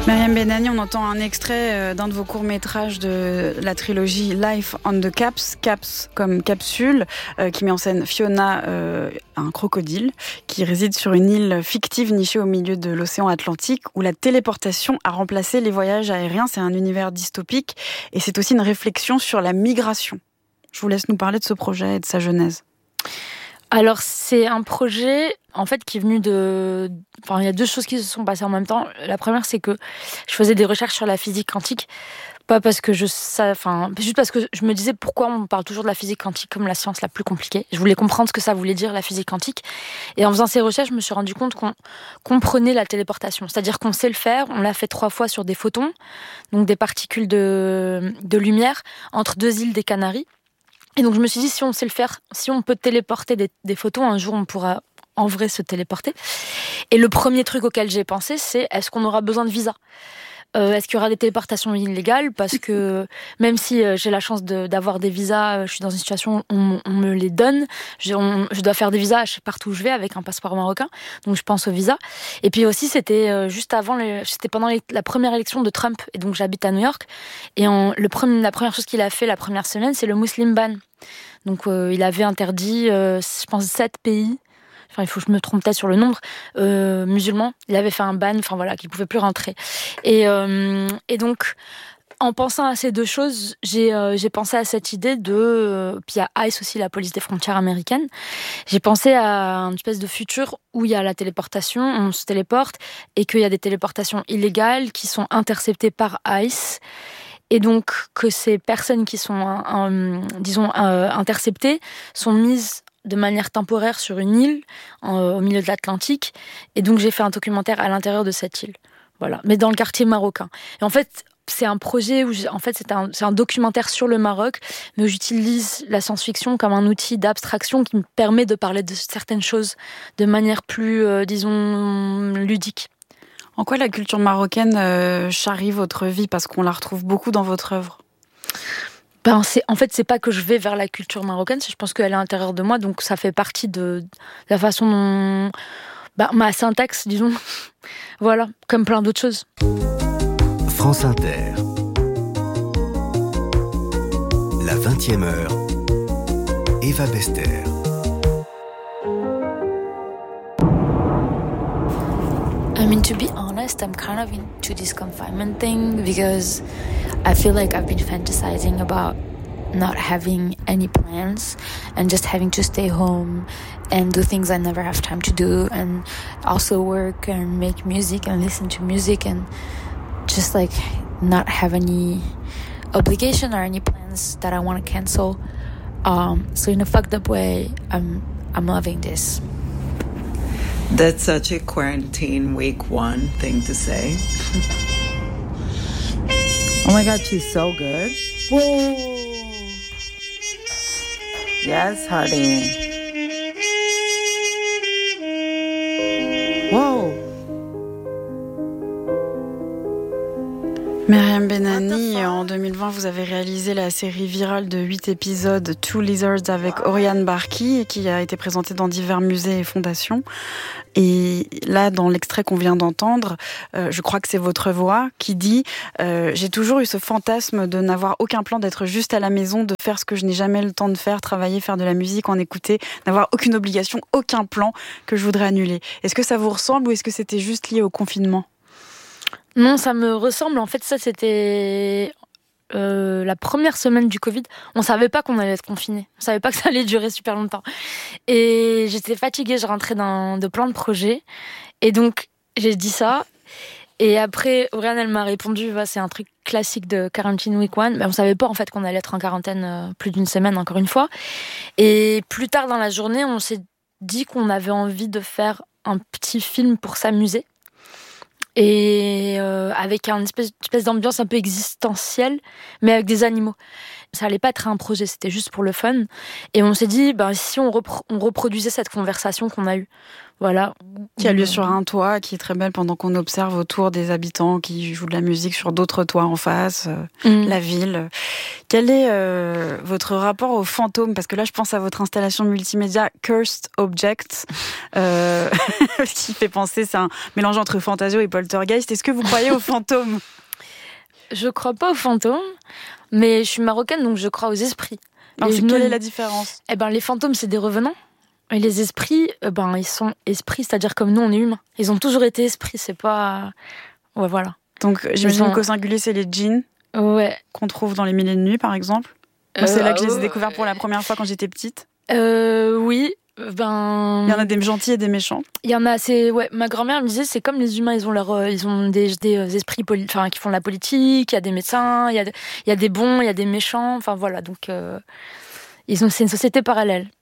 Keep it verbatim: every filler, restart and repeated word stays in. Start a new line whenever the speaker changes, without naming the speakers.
Myriam Benani, on entend un extrait d'un de vos courts-métrages de la trilogie Life on the Caps, Caps comme capsule, euh, qui met en scène Fiona, euh, un crocodile, qui réside sur une île fictive nichée au milieu de l'océan Atlantique, où la téléportation a remplacé les voyages aériens. C'est un univers dystopique et c'est aussi une réflexion sur la migration. Je vous laisse nous parler de ce projet et de sa genèse.
Alors, c'est un projet, en fait, qui est venu de... Enfin, il y a deux choses qui se sont passées en même temps. La première, c'est que je faisais des recherches sur la physique quantique. Pas parce que je... Ça, enfin, juste parce que je me disais pourquoi on parle toujours de la physique quantique comme la science la plus compliquée. Je voulais comprendre ce que ça voulait dire, la physique quantique. Et en faisant ces recherches, je me suis rendu compte qu'on comprenait la téléportation. C'est-à-dire qu'on sait le faire. On l'a fait trois fois sur des photons, donc des particules de, de lumière, entre deux îles des Canaries. Et donc je me suis dit, si on sait le faire, si on peut téléporter des, des photos, un jour on pourra en vrai se téléporter. Et le premier truc auquel j'ai pensé, c'est est-ce qu'on aura besoin de visa ? Euh, est-ce qu'il y aura des téléportations illégales ? Parce que même si euh, j'ai la chance de, d'avoir des visas, euh, je suis dans une situation où on, on me les donne. Je, on, je dois faire des visas partout où je vais avec un passeport marocain. Donc je pense aux visas. Et puis aussi, c'était euh, juste avant, les, c'était pendant les, la première élection de Trump. Et donc j'habite à New York. Et en, le premier, la première chose qu'il a fait la première semaine, c'est le Muslim ban. Donc euh, il avait interdit, euh, je pense, sept pays. Enfin, il faut que je me trompe peut-être sur le nombre, euh, musulmans. Il avait fait un ban, enfin voilà, qu'il ne pouvait plus rentrer. Et, euh, et donc, en pensant à ces deux choses, j'ai, euh, j'ai pensé à cette idée de... Euh, puis il y a ICE aussi, la police des frontières américaines. J'ai pensé à une espèce de futur où il y a la téléportation, on se téléporte, et qu'il y a des téléportations illégales qui sont interceptées par ICE. Et donc, que ces personnes qui sont, euh, disons, euh, interceptées sont mises de manière temporaire sur une île en, au milieu de l'Atlantique. Et donc, j'ai fait un documentaire à l'intérieur de cette île. Voilà. Mais dans le quartier marocain. Et en fait, c'est un projet où, en fait, c'est un, c'est un documentaire sur le Maroc, mais où j'utilise la science-fiction comme un outil d'abstraction qui me permet de parler de certaines choses de manière plus, euh, disons, ludique.
En quoi la culture marocaine euh, charrie votre vie ? Parce qu'on la retrouve beaucoup dans votre œuvre.
Ben c'est, en fait, c'est pas que je vais vers la culture marocaine, je pense qu'elle est à l'intérieur de moi, donc ça fait partie de, de la façon dont... Ben, ma syntaxe, disons. Voilà, comme plein d'autres choses.
France Inter. La vingtième heure. Eva Bester.
I mean, to be honest, I'm kind of into this confinement thing because I feel like I've been fantasizing about not having any plans and just having to stay home and do things I never have time to do, and also work and make music and listen to music and just like not have any obligation or any plans that I want to cancel. Um, so in a fucked up way, I'm I'm loving this.
That's such a quarantine week one thing to say. Oh my God, she's so good.
Whoa.
Yes, honey. Whoa.
Myriam Benani, en deux mille vingt, vous avez réalisé la série virale de huit épisodes Two Lizards avec Oriane Barki, qui a été présentée dans divers musées et fondations. Et là, dans l'extrait qu'on vient d'entendre, euh, je crois que c'est votre voix qui dit euh, « J'ai toujours eu ce fantasme de n'avoir aucun plan, d'être juste à la maison, de faire ce que je n'ai jamais le temps de faire, travailler, faire de la musique, en écouter, n'avoir aucune obligation, aucun plan que je voudrais annuler. » Est-ce que ça vous ressemble ou est-ce que c'était juste lié au confinement ?
Non, ça me ressemble. En fait, ça, c'était euh, la première semaine du Covid. On savait pas qu'on allait être confinés. On savait pas que ça allait durer super longtemps. Et j'étais fatiguée, je rentrais dans de plein de projets. Et donc, j'ai dit ça. Et après, Oriane, elle m'a répondu, bah, c'est un truc classique de Quarantine Week One. Mais on savait pas, en fait, qu'on allait être en quarantaine euh, plus d'une semaine, encore une fois. Et plus tard dans la journée, on s'est dit qu'on avait envie de faire un petit film pour s'amuser. Et euh, avec une espèce, espèce d'ambiance un peu existentielle, mais avec des animaux. Ça allait pas être un projet, c'était juste pour le fun. Et on s'est dit, ben, si on, repro- on reproduisait cette conversation qu'on a eue. Voilà.
Qui a lieu sur un toit, qui est très belle pendant qu'on observe autour des habitants qui jouent de la musique sur d'autres toits en face, euh, mmh. la ville. Quel est euh, votre rapport aux fantômes ? Parce que là, je pense à votre installation multimédia Cursed Objects, euh, qui fait penser, c'est un mélange entre Fantasio et Poltergeist. Est-ce que vous croyez aux fantômes ?
Je crois pas aux fantômes, mais je suis marocaine, donc je crois aux esprits.
Alors, quelle nous... est la différence ?
Eh ben, les fantômes, c'est des revenants. Et les esprits, eh ben, ils sont esprits, c'est-à-dire comme nous, on est humains. Ils ont toujours été esprits, c'est pas... Ouais, voilà.
Donc, j'imagine sont... qu'au singulier, c'est les djinns
ouais.
qu'on trouve dans les Mille et une nuits, par exemple. Moi, euh, c'est là que je les ai découverts pour la première fois quand j'étais petite.
Euh, oui, ben...
Il y en a des gentils et des méchants.
Il y en a, c'est... Ouais, ma grand-mère me disait, c'est comme les humains, ils ont, leur, ils ont des, des esprits poli... enfin, qui font de la politique, il y a des médecins, il y a, il y a des bons, il y a des méchants, enfin, voilà, donc... Euh... Ils ont, c'est une société parallèle.